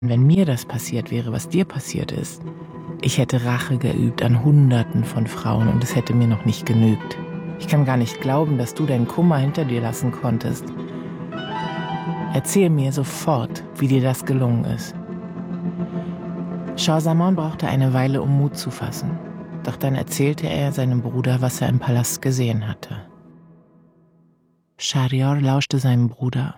Wenn mir das passiert wäre, was dir passiert ist, ich hätte Rache geübt an Hunderten von Frauen und es hätte mir noch nicht genügt. Ich kann gar nicht glauben, dass du deinen Kummer hinter dir lassen konntest. Erzähl mir sofort, wie dir das gelungen ist. Schahzaman brauchte eine Weile, um Mut zu fassen. Doch dann erzählte er seinem Bruder, was er im Palast gesehen hatte. Schahriar lauschte seinem Bruder.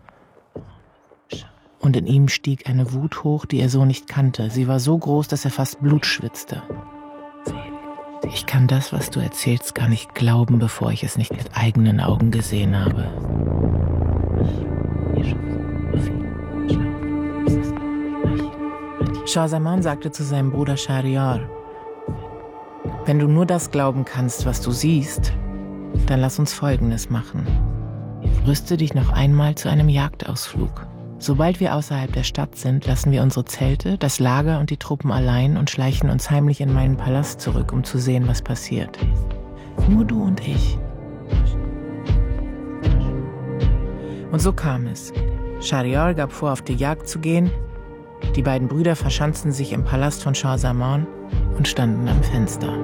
Und in ihm stieg eine Wut hoch, die er so nicht kannte. Sie war so groß, dass er fast Blut schwitzte. Ich kann das, was du erzählst, gar nicht glauben, bevor ich es nicht mit eigenen Augen gesehen habe. Schahzaman sagte zu seinem Bruder Schahriar: Wenn du nur das glauben kannst, was du siehst, dann lass uns Folgendes machen. Rüste dich noch einmal zu einem Jagdausflug. Sobald wir außerhalb der Stadt sind, lassen wir unsere Zelte, das Lager und die Truppen allein und schleichen uns heimlich in meinen Palast zurück, um zu sehen, was passiert. Nur du und ich. Und so kam es. Schahriar gab vor, auf die Jagd zu gehen. Die beiden Brüder verschanzten sich im Palast von Schahzaman und standen am Fenster.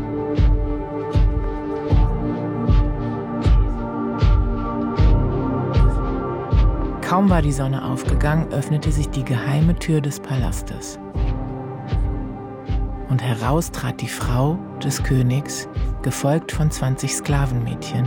Kaum war die Sonne aufgegangen, öffnete sich die geheime Tür des Palastes. Und heraus trat die Frau des Königs, gefolgt von 20 Sklavenmädchen.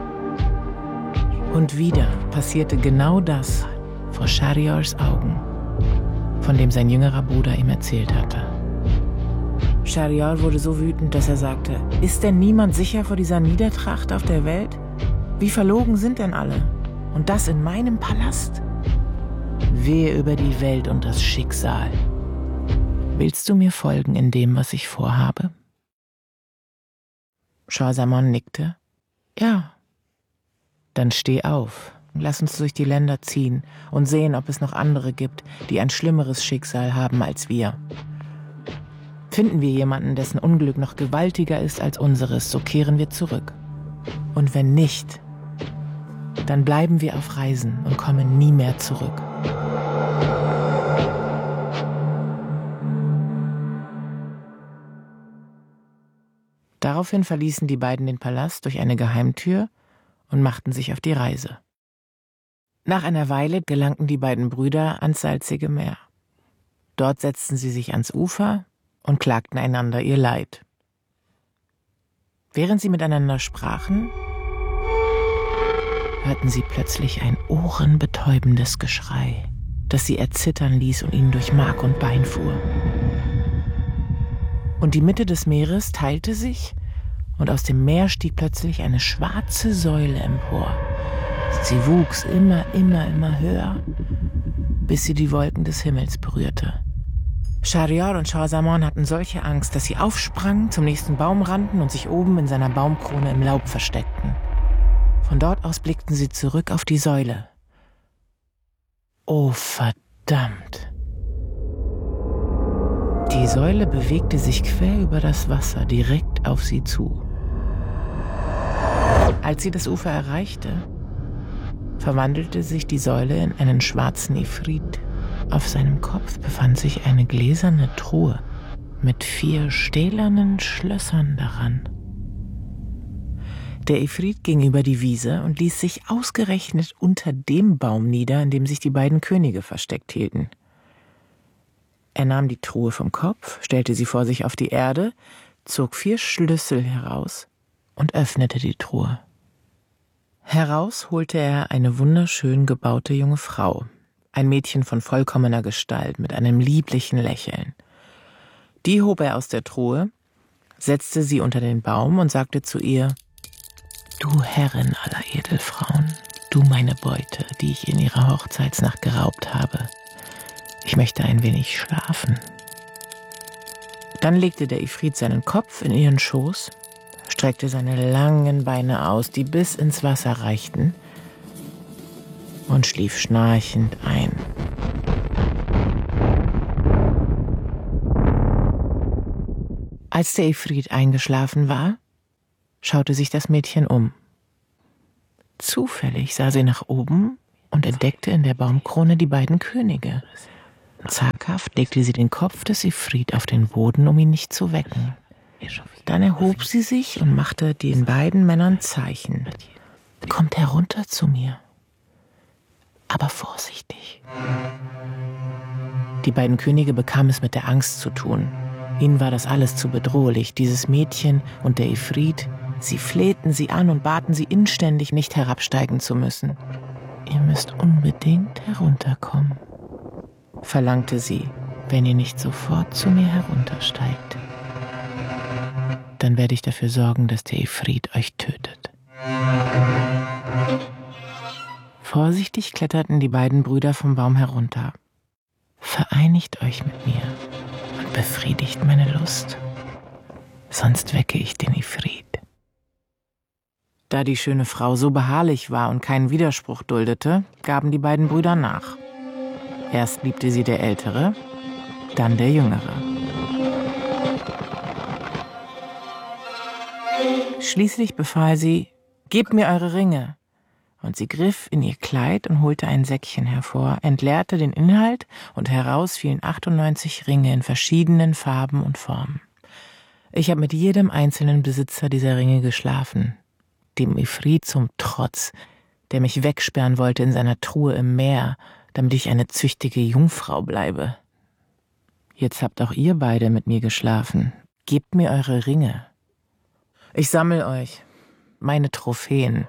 Und wieder passierte genau das vor Schahriars Augen, von dem sein jüngerer Bruder ihm erzählt hatte. Schahriar wurde so wütend, dass er sagte: Ist denn niemand sicher vor dieser Niedertracht auf der Welt? Wie verlogen sind denn alle? Und das in meinem Palast? Wehe über die Welt und das Schicksal. Willst du mir folgen in dem, was ich vorhabe? Schahzaman nickte. Ja. Dann steh auf. Lass uns durch die Länder ziehen und sehen, ob es noch andere gibt, die ein schlimmeres Schicksal haben als wir. Finden wir jemanden, dessen Unglück noch gewaltiger ist als unseres, so kehren wir zurück. Und wenn nicht, dann bleiben wir auf Reisen und kommen nie mehr zurück. Daraufhin verließen die beiden den Palast durch eine Geheimtür und machten sich auf die Reise. Nach einer Weile gelangten die beiden Brüder ans salzige Meer. Dort setzten sie sich ans Ufer und klagten einander ihr Leid. Während sie miteinander sprachen, hörten sie plötzlich ein ohrenbetäubendes Geschrei, das sie erzittern ließ und ihnen durch Mark und Bein fuhr. Und die Mitte des Meeres teilte sich und aus dem Meer stieg plötzlich eine schwarze Säule empor. Sie wuchs immer höher, bis sie die Wolken des Himmels berührte. Schahriar und Schahzaman hatten solche Angst, dass sie aufsprangen, zum nächsten Baum rannten und sich oben in seiner Baumkrone im Laub versteckten. Von dort aus blickten sie zurück auf die Säule. Oh, verdammt! Die Säule bewegte sich quer über das Wasser direkt auf sie zu. Als sie das Ufer erreichte, verwandelte sich die Säule in einen schwarzen Ifrit. Auf seinem Kopf befand sich eine gläserne Truhe mit 4 stählernen Schlössern daran. Der Ifrit ging über die Wiese und ließ sich ausgerechnet unter dem Baum nieder, in dem sich die beiden Könige versteckt hielten. Er nahm die Truhe vom Kopf, stellte sie vor sich auf die Erde, zog 4 Schlüssel heraus und öffnete die Truhe. Heraus holte er eine wunderschön gebaute junge Frau, ein Mädchen von vollkommener Gestalt mit einem lieblichen Lächeln. Die hob er aus der Truhe, setzte sie unter den Baum und sagte zu ihr: Du Herrin aller Edelfrauen, du meine Beute, die ich in ihrer Hochzeitsnacht geraubt habe. Ich möchte ein wenig schlafen. Dann legte der Ifrit seinen Kopf in ihren Schoß, streckte seine langen Beine aus, die bis ins Wasser reichten, und schlief schnarchend ein. Als der Ifrit eingeschlafen war, schaute sich das Mädchen um. Zufällig sah sie nach oben und entdeckte in der Baumkrone die beiden Könige. Zaghaft legte sie den Kopf des Ifrit auf den Boden, um ihn nicht zu wecken. Dann erhob sie sich und machte den beiden Männern Zeichen. »Kommt herunter zu mir, aber vorsichtig.« Die beiden Könige bekamen es mit der Angst zu tun. Ihnen war das alles zu bedrohlich, dieses Mädchen und der Ifrit. Sie flehten sie an und baten sie inständig, nicht herabsteigen zu müssen. »Ihr müsst unbedingt herunterkommen«, verlangte sie. »Wenn ihr nicht sofort zu mir heruntersteigt, dann werde ich dafür sorgen, dass der Ifrit euch tötet.« Vorsichtig kletterten die beiden Brüder vom Baum herunter. »Vereinigt euch mit mir und befriedigt meine Lust, sonst wecke ich den Ifrit.« Da die schöne Frau so beharrlich war und keinen Widerspruch duldete, gaben die beiden Brüder nach. Erst liebte sie der Ältere, dann der Jüngere. Schließlich befahl sie: »Gebt mir eure Ringe!« Und sie griff in ihr Kleid und holte ein Säckchen hervor, entleerte den Inhalt und heraus fielen 98 Ringe in verschiedenen Farben und Formen. Ich habe mit jedem einzelnen Besitzer dieser Ringe geschlafen. Dem Ifrit zum Trotz, der mich wegsperren wollte in seiner Truhe im Meer, damit ich eine züchtige Jungfrau bleibe. Jetzt habt auch ihr beide mit mir geschlafen. Gebt mir eure Ringe. Ich sammle euch, meine Trophäen.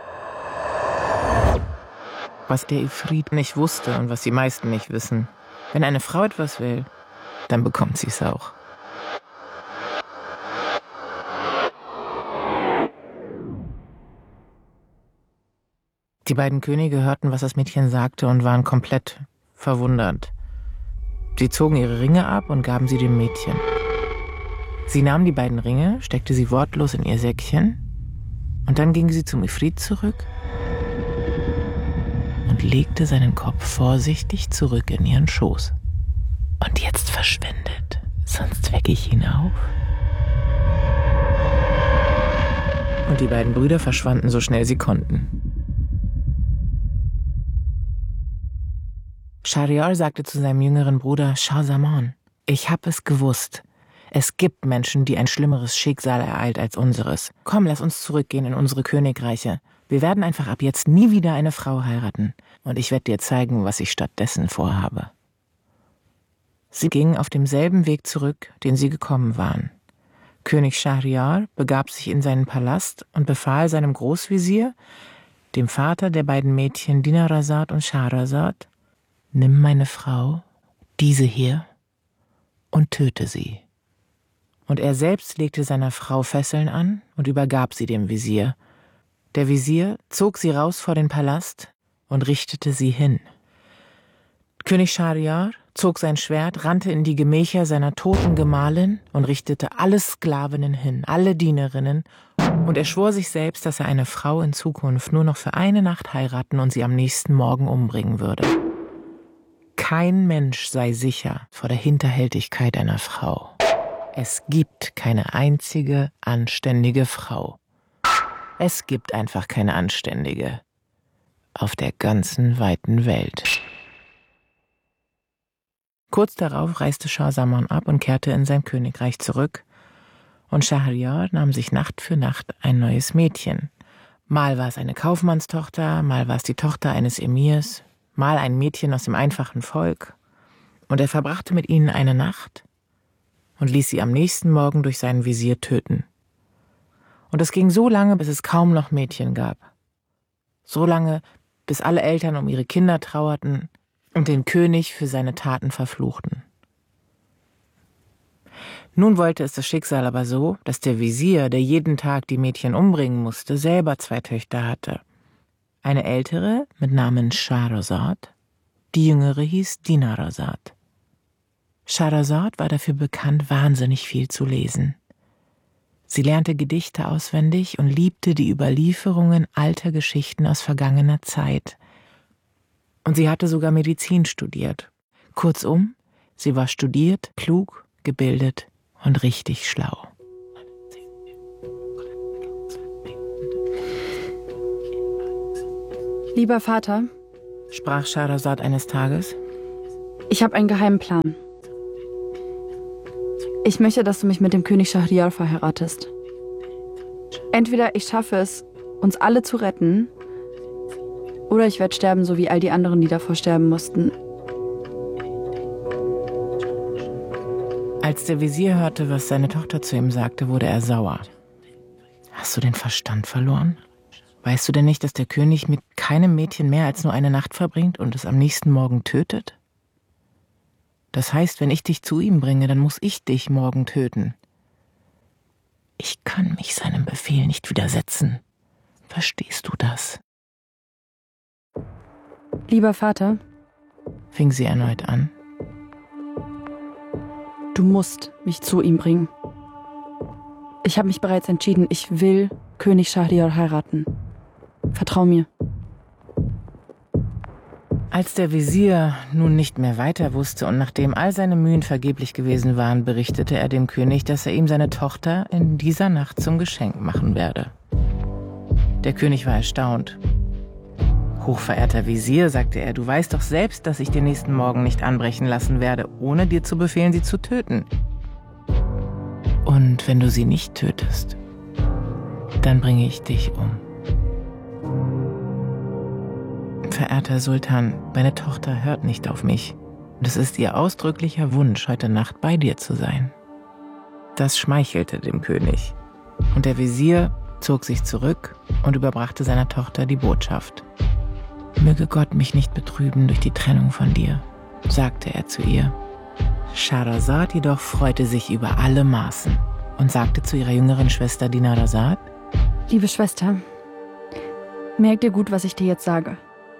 Was der Ifrit nicht wusste und was die meisten nicht wissen: Wenn eine Frau etwas will, dann bekommt sie es auch. Die beiden Könige hörten, was das Mädchen sagte, und waren komplett verwundert. Sie zogen ihre Ringe ab und gaben sie dem Mädchen. Sie nahm die beiden Ringe, steckte sie wortlos in ihr Säckchen, und dann ging sie zum Ifrit zurück und legte seinen Kopf vorsichtig zurück in ihren Schoß. »Und jetzt verschwindet, sonst wecke ich ihn auf.« Und die beiden Brüder verschwanden so schnell sie konnten. Schahryar sagte zu seinem jüngeren Bruder: »Schah Zaman, ich hab es gewusst. Es gibt Menschen, die ein schlimmeres Schicksal ereilt als unseres. Komm, lass uns zurückgehen in unsere Königreiche. Wir werden einfach ab jetzt nie wieder eine Frau heiraten. Und ich werde dir zeigen, was ich stattdessen vorhabe.« Sie gingen auf demselben Weg zurück, den sie gekommen waren. König Schahryar begab sich in seinen Palast und befahl seinem Großvezier, dem Vater der beiden Mädchen Dinarazad und Schahrazad: »Nimm meine Frau, diese hier, und töte sie.« Und er selbst legte seiner Frau Fesseln an und übergab sie dem Visier. Der Visier zog sie raus vor den Palast und richtete sie hin. König Schahryar zog sein Schwert, rannte in die Gemächer seiner toten Gemahlin und richtete alle Sklavinnen hin, alle Dienerinnen, und er schwor sich selbst, dass er eine Frau in Zukunft nur noch für eine Nacht heiraten und sie am nächsten Morgen umbringen würde. Kein Mensch sei sicher vor der Hinterhältigkeit einer Frau. Es gibt keine einzige anständige Frau. Es gibt einfach keine anständige auf der ganzen weiten Welt. Kurz darauf reiste Schah Zaman ab und kehrte in sein Königreich zurück, und Schahryar nahm sich Nacht für Nacht ein neues Mädchen. Mal war es eine Kaufmannstochter, mal war es die Tochter eines Emirs, mal ein Mädchen aus dem einfachen Volk, und er verbrachte mit ihnen eine Nacht und ließ sie am nächsten Morgen durch seinen Visier töten. Und es ging so lange, bis es kaum noch Mädchen gab. So lange, bis alle Eltern um ihre Kinder trauerten und den König für seine Taten verfluchten. Nun wollte es das Schicksal aber so, dass der Visier, der jeden Tag die Mädchen umbringen musste, selber 2 Töchter hatte. Eine ältere mit Namen Schahrazad, die jüngere hieß Dinarazad. Schahrazad war dafür bekannt, wahnsinnig viel zu lesen. Sie lernte Gedichte auswendig und liebte die Überlieferungen alter Geschichten aus vergangener Zeit. Und sie hatte sogar Medizin studiert. Kurzum, sie war studiert, klug, gebildet und richtig schlau. »Lieber Vater«, sprach Schahrazad eines Tages, Ich habe einen geheimen Plan. Ich möchte, dass du mich mit dem König Schahriar verheiratest. Entweder ich schaffe es, uns alle zu retten, oder ich werde sterben, so wie all die anderen, die davor sterben mussten. Als der Wesir hörte, was seine Tochter zu ihm sagte, wurde er sauer. Hast du den Verstand verloren? Weißt du denn nicht, dass der König mit keinem Mädchen mehr als nur eine Nacht verbringt und es am nächsten Morgen tötet? Das heißt, wenn ich dich zu ihm bringe, dann muss ich dich morgen töten. Ich kann mich seinem Befehl nicht widersetzen. Verstehst du das? Lieber Vater, Fing sie erneut an. du musst mich zu ihm bringen. Ich habe mich bereits entschieden, ich will König Schahriar heiraten. Vertrau mir. Als der Wesir nun nicht mehr weiter wusste und nachdem all seine Mühen vergeblich gewesen waren, berichtete er dem König, dass er ihm seine Tochter in dieser Nacht zum Geschenk machen werde. Der König war erstaunt. Hochverehrter Wesir, sagte er, du weißt doch selbst, dass ich den nächsten Morgen nicht anbrechen lassen werde, ohne dir zu befehlen, sie zu töten. Und wenn du sie nicht tötest, dann bringe ich dich um. Verehrter Sultan, meine Tochter hört nicht auf mich. Und es ist ihr ausdrücklicher Wunsch, heute Nacht bei dir zu sein. Das schmeichelte dem König. Und der Wesir zog sich zurück und überbrachte seiner Tochter die Botschaft. Möge Gott mich nicht betrüben durch die Trennung von dir, sagte er zu ihr. Scheherazad jedoch freute sich über alle Maßen und sagte zu ihrer jüngeren Schwester Dinarzad: Liebe Schwester, merk dir gut, was ich dir jetzt sage.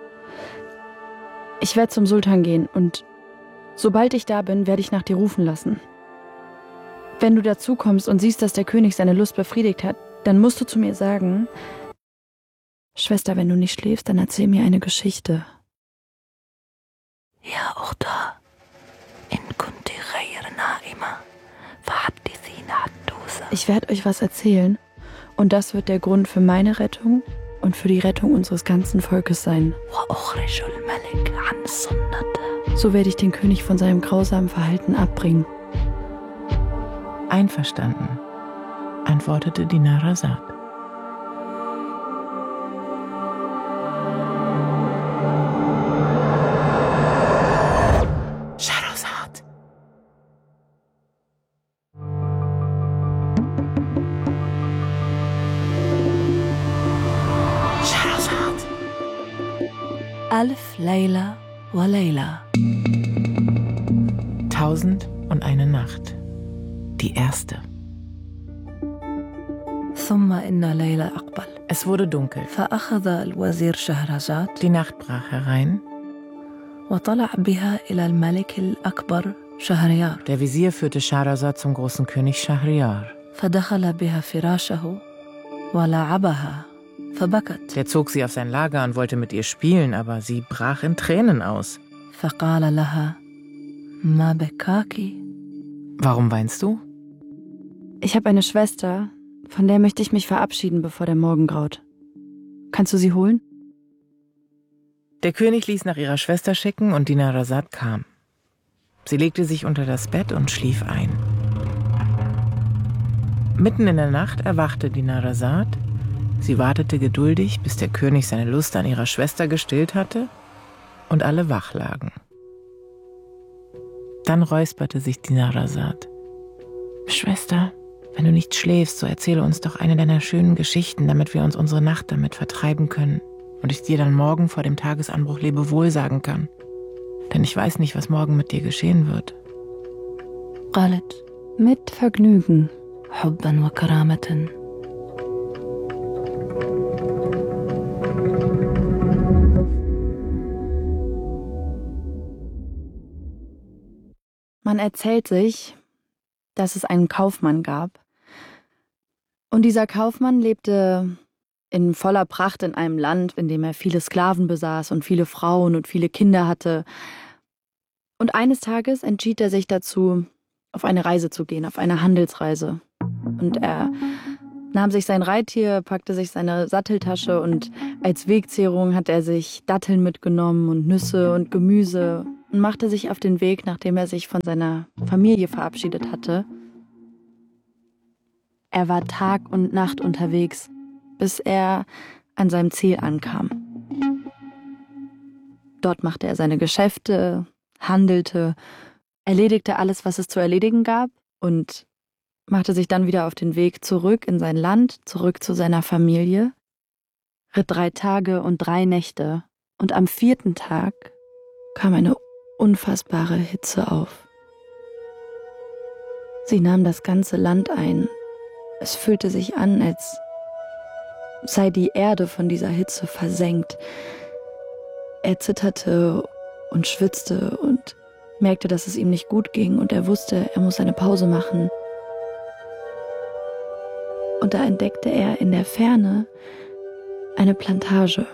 Ich werde zum Sultan gehen und sobald ich da bin, werde ich nach dir rufen lassen. Wenn du dazu kommst und siehst, dass der König seine Lust befriedigt hat, dann musst du zu mir sagen: Schwester, wenn du nicht schläfst, dann erzähl mir eine Geschichte. Ja, Ukhta, in kunti ghayr naima, fahaddithina haddusa. Ich werde euch was erzählen und das wird der Grund für meine Rettung und für die Rettung unseres ganzen Volkes sein. Wa ukhriju al-malik an sunnata. So werde ich den König von seinem grausamen Verhalten abbringen. Einverstanden, antwortete Dinarzad. Scheherazad! Scheherazad! Alf Layla wa Layla. 1001 Nacht. Die erste. ثم إن ليلى أقبل. Es wurde dunkel. فأخذ الوزير شهرزاد Die Nacht brach herein. وطلع بها إلى الملك الأكبر شهريار. Der Wesir führte Scheherazad zum großen König Schahriar. فدخل بها فراشه ولعبها فبكت. Der zog sie auf sein Lager und wollte mit ihr spielen, aber sie brach in Tränen aus. فقال لها ما بكاكِ. Warum weinst du? Ich habe eine Schwester, von der möchte ich mich verabschieden, bevor der Morgen graut. Kannst du sie holen? Der König ließ nach ihrer Schwester schicken und Dinarzad kam. Sie legte sich unter das Bett und schlief ein. Mitten in der Nacht erwachte Dinarzad. Sie wartete geduldig, bis der König seine Lust an ihrer Schwester gestillt hatte und alle wach lagen. Dann räusperte sich Dinarzad. Schwester, wenn du nicht schläfst, so erzähle uns doch eine deiner schönen Geschichten, damit wir uns unsere Nacht damit vertreiben können und ich dir dann morgen vor dem Tagesanbruch Lebewohl sagen kann. Denn ich weiß nicht, was morgen mit dir geschehen wird. قالت Mit Vergnügen. حبا وكرامة. Man erzählt sich, dass es einen Kaufmann gab. Und dieser Kaufmann lebte in voller Pracht in einem Land, in dem er viele Sklaven besaß und viele Frauen und viele Kinder hatte. Und eines Tages entschied er sich dazu, auf eine Reise zu gehen, auf eine Handelsreise. Und er nahm sich sein Reittier, packte sich seine Satteltasche und als Wegzehrung hat er sich Datteln mitgenommen und Nüsse und Gemüse und machte sich auf den Weg, nachdem er sich von seiner Familie verabschiedet hatte. Er war Tag und Nacht unterwegs, bis er an seinem Ziel ankam. Dort machte er seine Geschäfte, handelte, erledigte alles, was es zu erledigen gab und machte sich dann wieder auf den Weg zurück in sein Land, zurück zu seiner Familie, ritt 3 Tage und 3 Nächte und am 4. Tag kam eine unfassbare Hitze auf. Sie nahm das ganze Land ein. Es fühlte sich an, als sei die Erde von dieser Hitze versenkt. Er zitterte und schwitzte und merkte, dass es ihm nicht gut ging und er wusste, er muss eine Pause machen. Und da entdeckte er in der Ferne eine Plantage.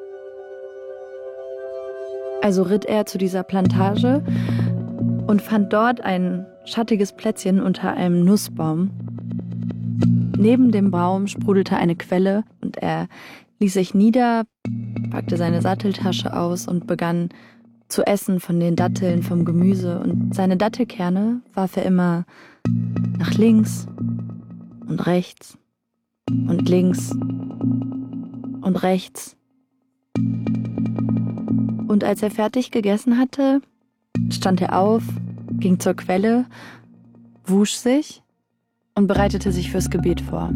Also ritt er zu dieser Plantage und fand dort ein schattiges Plätzchen unter einem Nussbaum. Neben dem Baum sprudelte eine Quelle und er ließ sich nieder, packte seine Satteltasche aus und begann zu essen von den Datteln, vom Gemüse. Und seine Dattelkerne warf er immer nach links und rechts und links und rechts. Und als er fertig gegessen hatte, stand er auf, ging zur Quelle, wusch sich und bereitete sich fürs Gebet vor.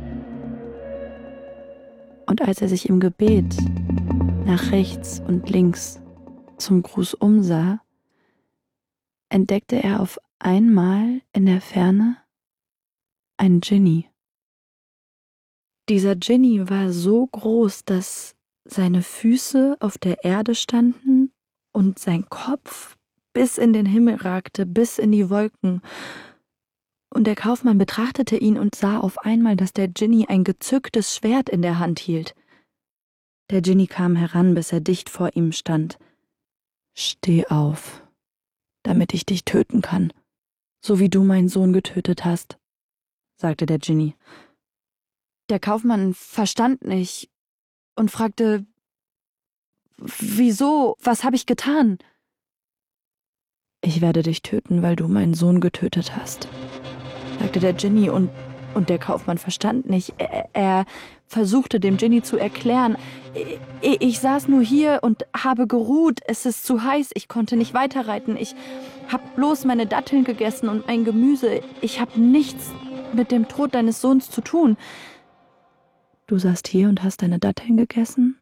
Und als er sich im Gebet nach rechts und links zum Gruß umsah, entdeckte er auf einmal in der Ferne einen Dschinni. Dieser Dschinni war so groß, dass seine Füße auf der Erde standen und sein Kopf bis in den Himmel ragte, bis in die Wolken. Und der Kaufmann betrachtete ihn und sah auf einmal, dass der Dschinni ein gezücktes Schwert in der Hand hielt. Der Dschinni kam heran, bis er dicht vor ihm stand. »Steh auf, damit ich dich töten kann, so wie du meinen Sohn getötet hast«, sagte der Dschinni. Der Kaufmann verstand nicht und fragte, »Wieso? Was habe ich getan?« »Ich werde dich töten, weil du meinen Sohn getötet hast«, sagte der Dschinni und der Kaufmann verstand nicht. Er versuchte dem Dschinni zu erklären, ich saß nur hier und habe geruht, es ist zu heiß, ich konnte nicht weiterreiten, ich habe bloß meine Datteln gegessen und mein Gemüse, ich habe nichts mit dem Tod deines Sohns zu tun. Du saßt hier und hast deine Datteln gegessen?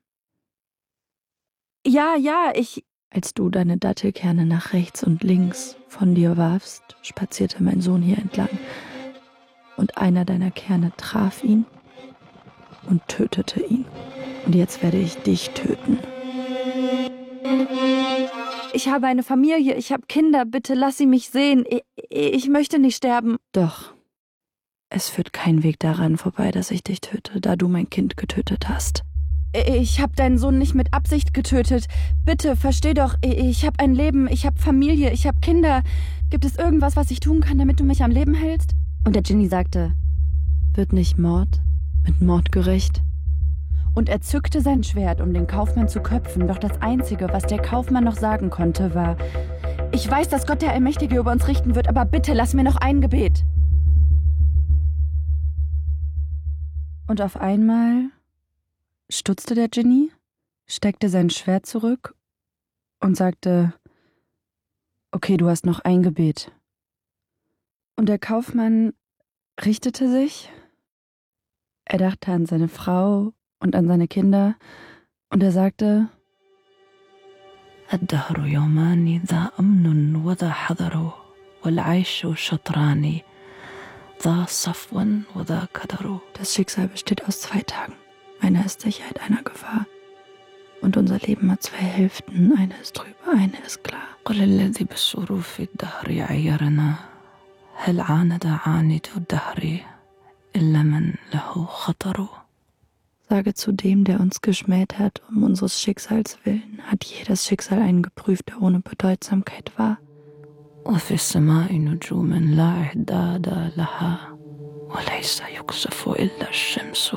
Ja, Als du deine Dattelkerne nach rechts und links von dir warfst, spazierte mein Sohn hier entlang. Und einer deiner Kerne traf ihn und tötete ihn. Und jetzt werde ich dich töten. Ich habe eine Familie, ich habe Kinder, bitte lass sie mich sehen. Ich möchte nicht sterben. Doch, es führt kein Weg daran vorbei, dass ich dich töte, da du mein Kind getötet hast. Ich habe deinen Sohn nicht mit Absicht getötet. Bitte, versteh doch, ich habe ein Leben, ich habe Familie, ich habe Kinder. Gibt es irgendwas, was ich tun kann, damit du mich am Leben hältst? Und der Dschinni sagte, wird nicht Mord mit Mord gerecht? Und er zückte sein Schwert, um den Kaufmann zu köpfen, doch das Einzige, was der Kaufmann noch sagen konnte, war, ich weiß, dass Gott der Allmächtige über uns richten wird, aber bitte lass mir noch ein Gebet. Und auf einmal stutzte der Dschinni, steckte sein Schwert zurück und sagte, okay, du hast noch ein Gebet. Und der Kaufmann richtete sich, er dachte an seine Frau und an seine Kinder und er sagte, الدهر يومان ذا أمن وذا حذر والعيش شطران ذا صفو وذا كدر. Das Schicksal besteht aus 2 Tagen. Einer ist Sicherheit, einer Gefahr. Und unser Leben hat 2 Hälften. Eine ist trübe, eine ist klar. قل الذي بالشروف الدهر عيرنا هل عاند عاند الدهر إلا من له خطر. Sage zu dem, der uns geschmäht hat, um unseres Schicksals willen, hat jedes Schicksal einen geprüft, der ohne Bedeutsamkeit war. وفي السماء نجوم لا عداد لها وليس يكسف إلا الشمس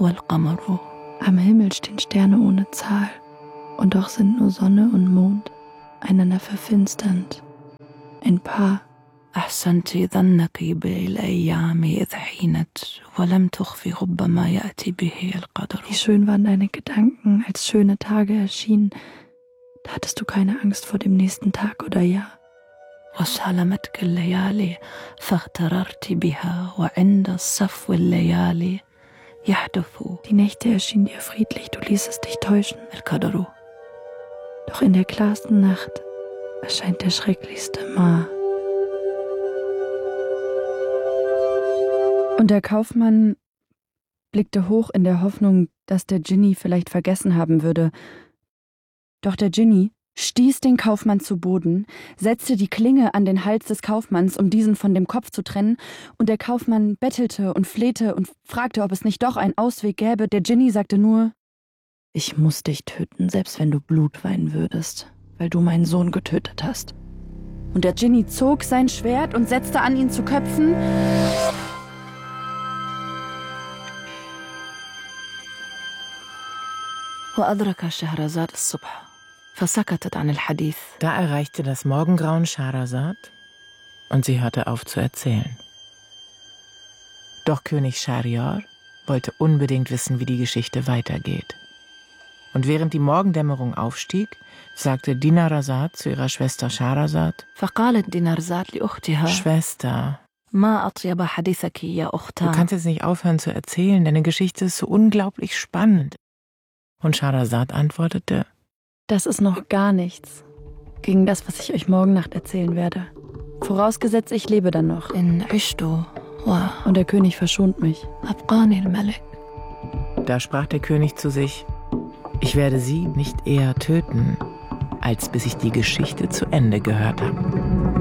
والقمر. Am Himmel stehen Sterne ohne Zahl, und doch sind nur Sonne und Mond einander verfinsternd. Ein Paar. أحسنت ظنك بالأيام إذ حينت ولم تخفي رب ما يأتي به القدر. Wie schön waren deine Gedanken, als schöne Tage erschienen. Da hattest du keine Angst vor dem nächsten Tag oder Jahr. وسالمتك الليالي فاغتررت بها وعند الصفو الليالي يحدث. Die Nächte erschienen dir friedlich, du ließest dich täuschen. القدر. Doch in der klarsten Nacht erscheint der schrecklichste Ma. Und der Kaufmann blickte hoch in der Hoffnung, dass der Dschinni vielleicht vergessen haben würde. Doch der Dschinni stieß den Kaufmann zu Boden, setzte die Klinge an den Hals des Kaufmanns, um diesen von dem Kopf zu trennen, und der Kaufmann bettelte und flehte und fragte, ob es nicht doch einen Ausweg gäbe. Der Dschinni sagte nur: Ich muss dich töten, selbst wenn du Blut weinen würdest, weil du meinen Sohn getötet hast. Und der Dschinni zog sein Schwert und setzte an, ihn zu köpfen. وأدرك شهرزاد الصبح فسكتت عن الحديث. Da erreichte das Morgengrauen Scheherazad und sie hörte auf zu erzählen. Doch König Schahriar wollte unbedingt wissen, wie die Geschichte weitergeht. Und während die Morgendämmerung aufstieg, sagte Dinarzad zu ihrer Schwester Scheherazad: فقالت دينارزاد لأختها Schwester, ما أطيب حديثك يا أختها. du kannst jetzt nicht aufhören zu erzählen, deine Geschichte ist so unglaublich spannend. Und Scheherazad antwortete: Das ist noch gar nichts gegen das, was ich euch morgen Nacht erzählen werde. Vorausgesetzt, ich lebe dann noch. إن عشت Und der König verschont mich. وأبقاني الملك. Da sprach der König zu sich: Ich werde sie nicht eher töten, als bis ich die Geschichte zu Ende gehört habe.